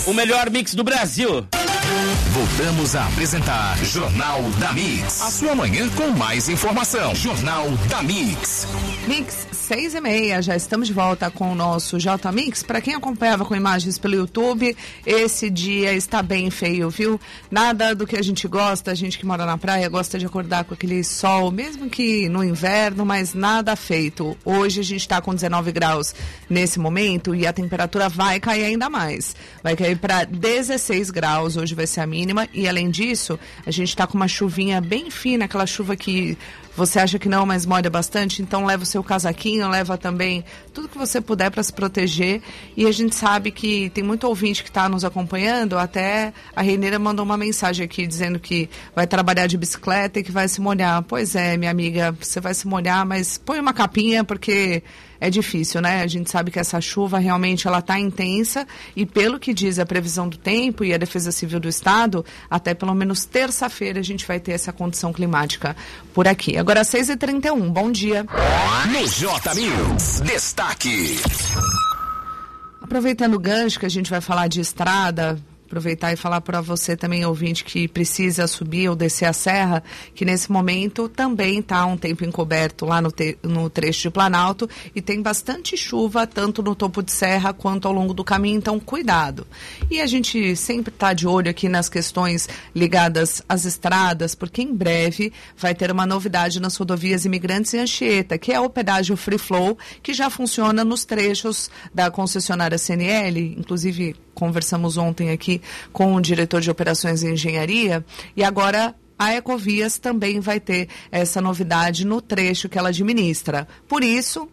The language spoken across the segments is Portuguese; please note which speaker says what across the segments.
Speaker 1: O melhor mix do Brasil.
Speaker 2: Voltamos a apresentar Jornal da Mix. A sua manhã com mais informação. Jornal da Mix.
Speaker 3: Mix 6h30, já estamos de volta com o nosso J Mix. Para quem acompanhava com imagens pelo YouTube, esse dia está bem feio, viu? Nada do que a gente gosta, a gente que mora na praia gosta de acordar com aquele sol, mesmo que no inverno, mas nada feito. Hoje a gente está com 19 graus nesse momento e a temperatura vai cair ainda mais. Vai cair para 16 graus, hoje vai ser a mínima. E além disso, a gente está com uma chuvinha bem fina, aquela chuva que você acha que não, mas molha bastante. Então leva o seu casaquinho, leva também tudo que você puder para se proteger. E a gente sabe que tem muito ouvinte que está nos acompanhando. Até a Reineira mandou uma mensagem aqui dizendo que vai trabalhar de bicicleta e que vai se molhar. Pois é, minha amiga, você vai se molhar, mas põe uma capinha porque é difícil, né? A gente sabe que essa chuva realmente ela está intensa e pelo que diz a previsão do tempo e a Defesa Civil do Estado, até pelo menos terça-feira a gente vai ter essa condição climática por aqui. Agora 6h31, bom dia.
Speaker 2: No J News, destaque.
Speaker 3: Aproveitando o gancho que a gente vai falar de estrada, aproveitar e falar para você também, ouvinte, que precisa subir ou descer a serra, que nesse momento também está um tempo encoberto lá no trecho de Planalto e tem bastante chuva, tanto no topo de serra quanto ao longo do caminho, então cuidado. E a gente sempre está de olho aqui nas questões ligadas às estradas, porque em breve vai ter uma novidade nas rodovias Imigrantes e Anchieta, que é o pedágio Free Flow, que já funciona nos trechos da concessionária CNL, inclusive conversamos ontem aqui com o diretor de operações e engenharia e agora a Ecovias também vai ter essa novidade no trecho que ela administra. Por isso,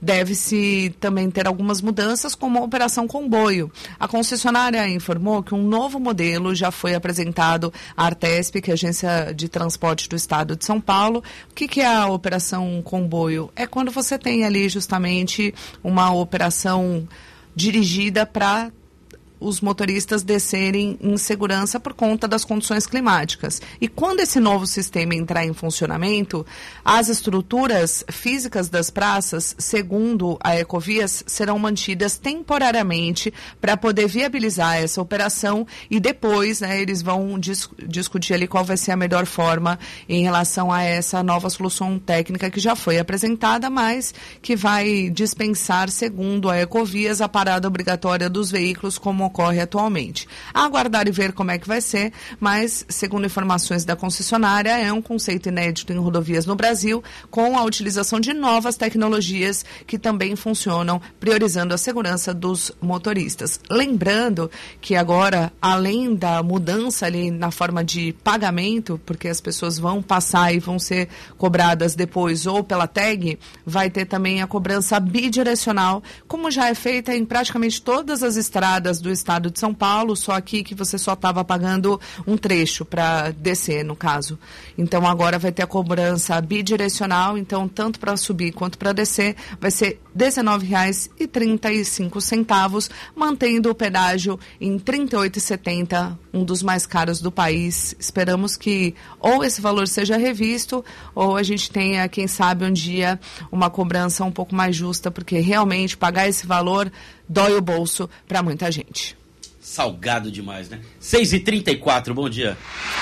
Speaker 3: deve-se também ter algumas mudanças, como a operação comboio. A concessionária informou que um novo modelo já foi apresentado à Artesp, que é a Agência de Transporte do Estado de São Paulo. O que é a operação comboio? É quando você tem ali justamente uma operação dirigida para os motoristas descerem em segurança por conta das condições climáticas. E quando esse novo sistema entrar em funcionamento, as estruturas físicas das praças, segundo a Ecovias, serão mantidas temporariamente para poder viabilizar essa operação e depois, né, eles vão discutir ali qual vai ser a melhor forma em relação a essa nova solução técnica que já foi apresentada, mas que vai dispensar, segundo a Ecovias, a parada obrigatória dos veículos como ocorre atualmente. Aguardar e ver como é que vai ser, mas, segundo informações da concessionária, é um conceito inédito em rodovias no Brasil, com a utilização de novas tecnologias que também funcionam, priorizando a segurança dos motoristas. Lembrando que agora, além da mudança ali na forma de pagamento, porque as pessoas vão passar e vão ser cobradas depois ou pela tag, vai ter também a cobrança bidirecional, como já é feita em praticamente todas as estradas do Estado de São Paulo, só aqui que você só estava pagando um trecho para descer, no caso. Então agora vai ter a cobrança bidirecional, então tanto para subir quanto para descer vai ser R$ 19,35, mantendo o pedágio em R$ 38,70, um dos mais caros do país. Esperamos que ou esse valor seja revisto ou a gente tenha, quem sabe, um dia uma cobrança um pouco mais justa, porque realmente pagar esse valor dói o bolso para muita gente.
Speaker 1: Salgado demais, né? 6h34, bom dia.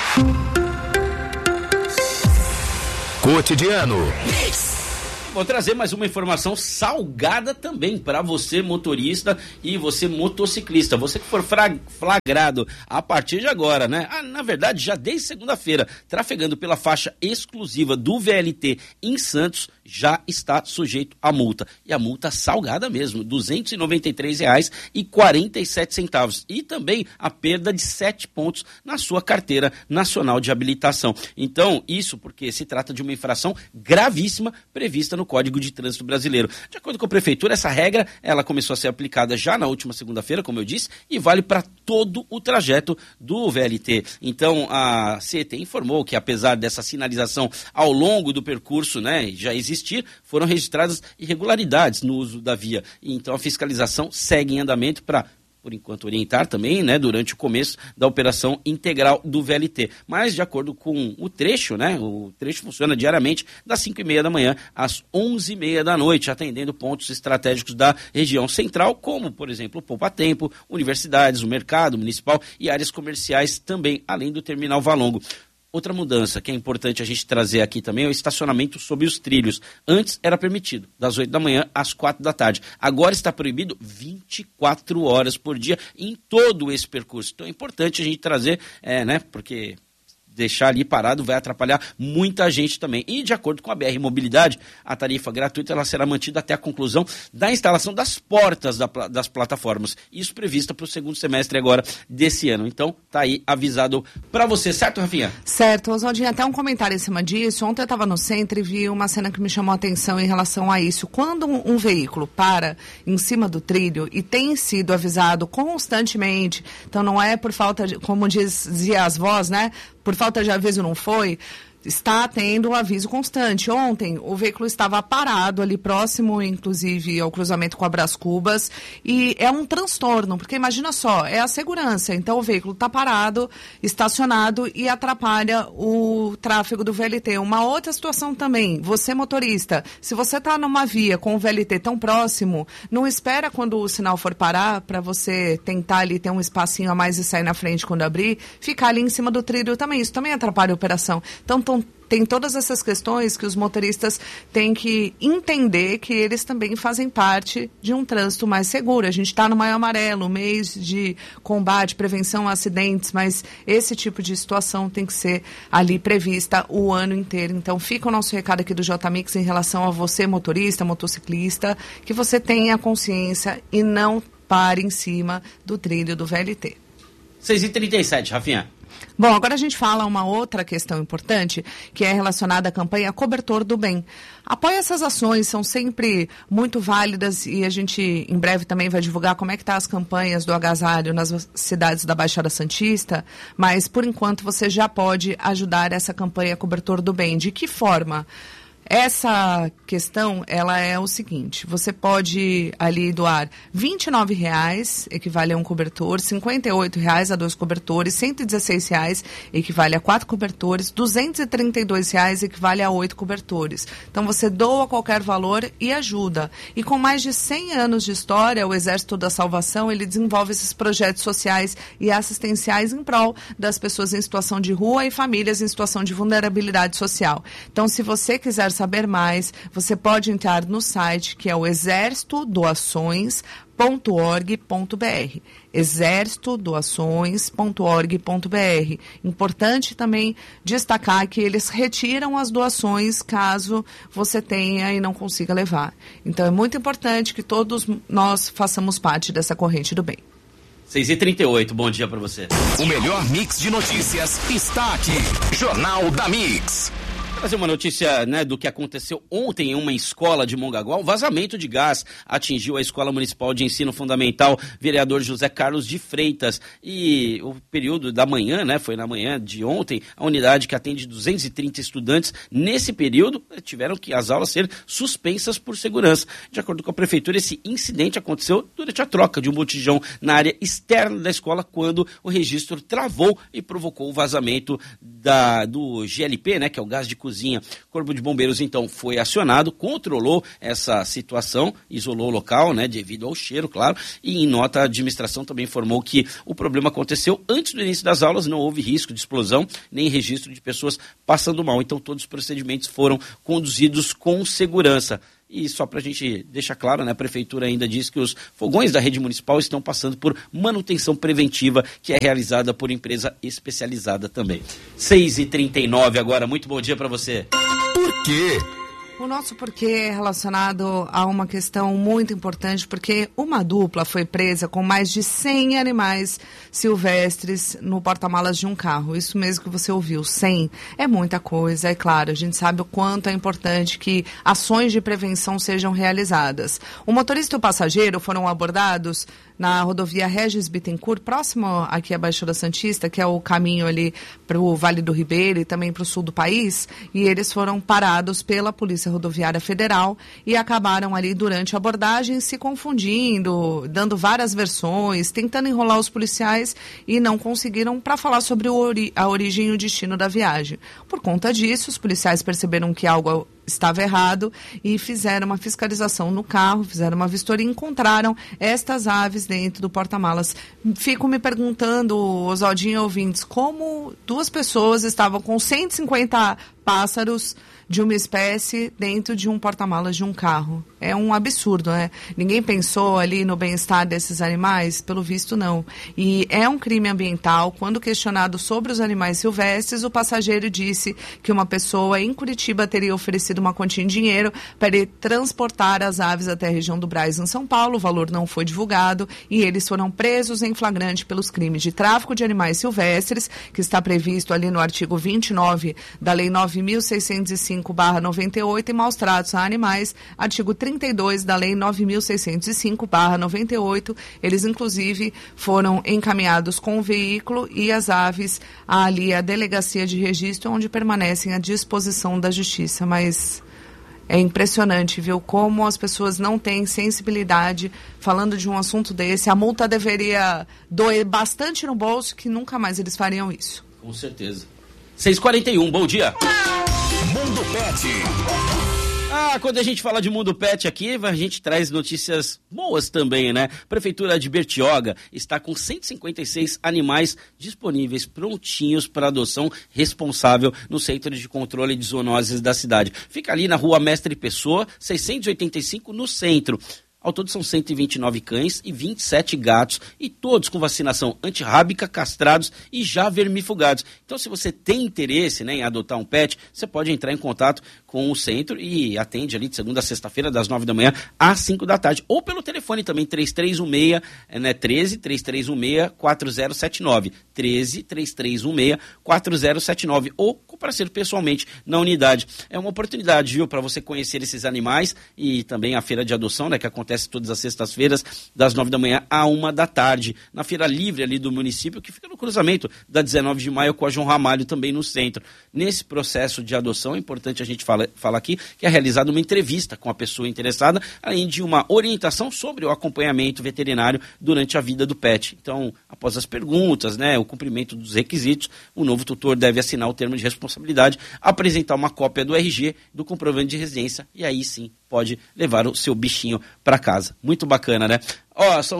Speaker 2: Cotidiano.
Speaker 1: Vou trazer mais uma informação salgada também para você, motorista, e você, motociclista. Você que for flagrado a partir de agora, né? Na verdade, já desde segunda-feira, trafegando pela faixa exclusiva do VLT em Santos, já está sujeito à multa. E a multa salgada mesmo, R$ 293,47. E também a perda de 7 pontos na sua carteira nacional de habilitação. Então, isso porque se trata de uma infração gravíssima prevista no Código de Trânsito Brasileiro. De acordo com a Prefeitura, essa regra ela começou a ser aplicada já na última segunda-feira, como eu disse, e vale para todo o trajeto do VLT. Então, a CET informou que, apesar dessa sinalização ao longo do percurso, né, já existir, foram registradas irregularidades no uso da via. Então, a fiscalização segue em andamento para por enquanto, orientar também, né, durante o começo da operação integral do VLT. Mas, de acordo com o trecho, né, o trecho funciona diariamente das 5h30 da manhã às 11h30 da noite, atendendo pontos estratégicos da região central, como, por exemplo, o Poupa Tempo, universidades, o mercado municipal e áreas comerciais também, além do terminal Valongo. Outra mudança que é importante a gente trazer aqui também é o estacionamento sob os trilhos. Antes era permitido, das 8 da manhã às 4 da tarde. Agora está proibido 24 horas por dia em todo esse percurso. Então é importante a gente trazer, porque deixar ali parado vai atrapalhar muita gente também. E de acordo com a BR Mobilidade, a tarifa gratuita ela será mantida até a conclusão da instalação das portas das plataformas. Isso prevista para o segundo semestre agora desse ano. Então, tá aí avisado para você, certo, Rafinha?
Speaker 3: Certo, Oswaldinho, até um comentário em cima disso. Ontem eu estava no centro e vi uma cena que me chamou a atenção em relação a isso. Quando um veículo para em cima do trilho e tem sido avisado constantemente, então não é por falta de, como dizia as vós, né? Por falta de aviso não foi, está tendo um aviso constante. Ontem o veículo estava parado ali próximo, inclusive, ao cruzamento com a Brás Cubas, e é um transtorno, porque imagina só, é a segurança. Então o veículo está parado, estacionado e atrapalha o tráfego do VLT. Uma outra situação também, você motorista, se você está numa via com o VLT tão próximo, não espera quando o sinal for parar para você tentar ali ter um espacinho a mais e sair na frente quando abrir, ficar ali em cima do trilho também. Isso também atrapalha a operação. Então, tem todas essas questões que os motoristas têm que entender que eles também fazem parte de um trânsito mais seguro. A gente está no Maio Amarelo, mês de combate, prevenção a acidentes, mas esse tipo de situação tem que ser ali prevista o ano inteiro. Então fica o nosso recado aqui do JMix em relação a você, motorista, motociclista, que você tenha consciência e não pare em cima do trilho do VLT.
Speaker 1: 6h37, Rafinha.
Speaker 3: Bom, agora a gente fala uma outra questão importante, que é relacionada à campanha Cobertor do Bem. Apoie essas ações, são sempre muito válidas e a gente em breve também vai divulgar como é que tá as campanhas do agasalho nas cidades da Baixada Santista, mas por enquanto você já pode ajudar essa campanha Cobertor do Bem. De que forma? Essa questão, ela é o seguinte, você pode ali doar R$29, equivale a um cobertor, R$58 a 2 cobertores, R$116 equivale a 4 cobertores, R$232 equivale a 8 cobertores. Então você doa qualquer valor e ajuda. E com mais de 100 anos de história, o Exército da Salvação, ele desenvolve esses projetos sociais e assistenciais em prol das pessoas em situação de rua e famílias em situação de vulnerabilidade social. Então, se você quiser saber mais, você pode entrar no site que é o exercitodoações.org.br. exercitodoações.org.br. Importante também destacar que eles retiram as doações caso você tenha e não consiga levar. Então é muito importante que todos nós façamos parte dessa corrente do bem.
Speaker 1: 6h38, bom dia para você.
Speaker 2: O melhor mix de notícias está aqui. Jornal da Mix.
Speaker 1: Trazer uma notícia, né, do que aconteceu ontem em uma escola de Mongaguá. Um vazamento de gás atingiu a Escola Municipal de Ensino Fundamental Vereador José Carlos de Freitas. E o período da manhã, né, foi na manhã de ontem, a unidade que atende 230 estudantes, nesse período, tiveram que as aulas ser suspensas por segurança. De acordo com a Prefeitura, esse incidente aconteceu durante a troca de um botijão na área externa da escola, quando o registro travou e provocou o vazamento do GLP, né, que é o gás de cozinha. O Corpo de Bombeiros, então, foi acionado, controlou essa situação, isolou o local, né, devido ao cheiro, claro, e em nota a administração também informou que o problema aconteceu antes do início das aulas, não houve risco de explosão, nem registro de pessoas passando mal. Então, todos os procedimentos foram conduzidos com segurança. E só para a gente deixar claro, né, a Prefeitura ainda diz que os fogões da rede municipal estão passando por manutenção preventiva, que é realizada por empresa especializada também. 6h39 agora, muito bom dia para você.
Speaker 2: Por quê?
Speaker 3: O nosso porquê é relacionado a uma questão muito importante, porque uma dupla foi presa com mais de 100 animais silvestres no porta-malas de um carro. Isso mesmo que você ouviu, 100. É muita coisa, é claro. A gente sabe o quanto é importante que ações de prevenção sejam realizadas. O motorista e o passageiro foram abordados na rodovia Regis Bittencourt, próximo aqui à Baixada Santista, que é o caminho ali para o Vale do Ribeira e também para o sul do país, e eles foram parados pela Polícia Rodoviária Federal e acabaram ali durante a abordagem se confundindo, dando várias versões, tentando enrolar os policiais e não conseguiram para falar sobre a origem e o destino da viagem. Por conta disso, os policiais perceberam que algo estava errado e fizeram uma fiscalização no carro, fizeram uma vistoria e encontraram estas aves dentro do porta-malas. Fico me perguntando, Oswaldinho e ouvintes, como duas pessoas estavam com 150 pássaros de uma espécie dentro de um porta-malas de um carro. É um absurdo, né? Ninguém pensou ali no bem-estar desses animais? Pelo visto, não. E é um crime ambiental. Quando questionado sobre os animais silvestres, o passageiro disse que uma pessoa em Curitiba teria oferecido uma quantia em dinheiro para ele transportar as aves até a região do Brás, em São Paulo. O valor não foi divulgado e eles foram presos em flagrante pelos crimes de tráfico de animais silvestres, que está previsto ali no artigo 29 da Lei 9.605/98, e maus tratos a animais, artigo 32 da Lei 9.605/98. Eles, inclusive, foram encaminhados com o veículo e as aves ali à delegacia de registro, onde permanecem à disposição da justiça. Mas é impressionante, viu, como as pessoas não têm sensibilidade falando de um assunto desse. A multa deveria doer bastante no bolso, que nunca mais eles fariam isso.
Speaker 1: Com certeza. 6h41, bom dia.
Speaker 2: Mundo Pet.
Speaker 1: Quando a gente fala de Mundo Pet aqui, a gente traz notícias boas também, né? Prefeitura de Bertioga está com 156 animais disponíveis, prontinhos para adoção responsável no Centro de Controle de Zoonoses da cidade. Fica ali na Rua Mestre Pessoa, 685, no centro. Ao todo são 129 cães e 27 gatos, e todos com vacinação antirrábica, castrados e já vermifugados. Então, se você tem interesse, né, em adotar um pet, você pode entrar em contato com o centro e atende ali de segunda a sexta-feira, das 9 da manhã às 5 da tarde. Ou pelo telefone também, 3316-4079. 3316-4079. Ou comparecer pessoalmente na unidade. É uma oportunidade, viu, para você conhecer esses animais, e também a feira de adoção, né, que acontece todas as sextas-feiras, das 9 da manhã à 1 da tarde, na feira livre ali do município, que fica no cruzamento da 19 de maio com a João Ramalho, também no centro. Nesse processo de adoção, é importante a gente falar aqui que é realizada uma entrevista com a pessoa interessada, além de uma orientação sobre o acompanhamento veterinário durante a vida do pet. Então, após as perguntas, né, o cumprimento dos requisitos, o novo tutor deve assinar o termo de responsabilidade, apresentar uma cópia do RG, do comprovante de residência, e aí sim pode levar o seu bichinho para casa. Muito bacana, né? São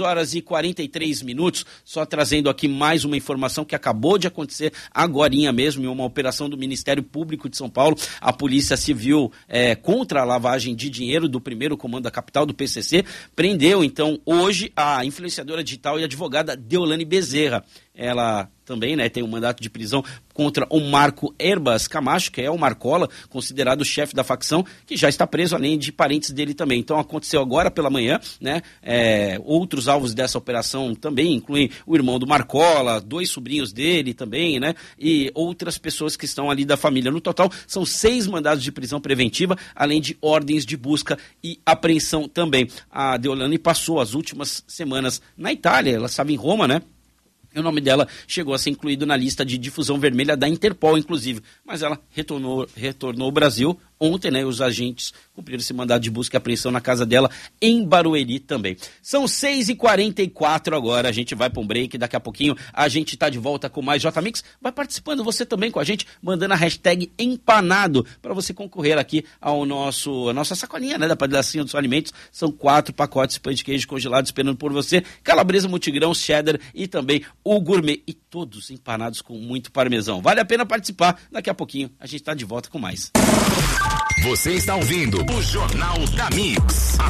Speaker 1: 6h43, só trazendo aqui mais uma informação que acabou de acontecer agorinha mesmo, em uma operação do Ministério Público de São Paulo. A Polícia Civil, contra a lavagem de dinheiro do primeiro comando da capital, do PCC, prendeu, então, hoje a influenciadora digital e advogada Deolane Bezerra. Ela também, né, tem um mandato de prisão contra o Marco Herbas Camacho, que é o Marcola, considerado o chefe da facção, que já está preso, além de parentes dele também. Então, aconteceu agora pela manhã, né? Outros alvos dessa operação também incluem o irmão do Marcola, 2 sobrinhos dele também, né? E outras pessoas que estão ali da família. No total, são 6 mandados de prisão preventiva, além de ordens de busca e apreensão também. A Deolane passou as últimas semanas na Itália, ela estava em Roma, né? O nome dela chegou a ser incluído na lista de difusão vermelha da Interpol, inclusive. Mas ela retornou ao Brasil ontem, né? Os agentes cumpriram esse mandado de busca e apreensão na casa dela, em Barueri também. São 6h44 agora, a gente vai para um break, daqui a pouquinho a gente está de volta com mais J-Mix. Vai participando você também com a gente, mandando a hashtag empanado, para você concorrer aqui a nossa sacolinha, né, da Pedacinho dos Alimentos. São 4 pacotes de pão de queijo congelado esperando por você, calabresa, multigrão, cheddar e também o gourmet, e todos empanados com muito parmesão. Vale a pena participar, daqui a pouquinho a gente está de volta com mais.
Speaker 2: Você está ouvindo o Jornal da Mix.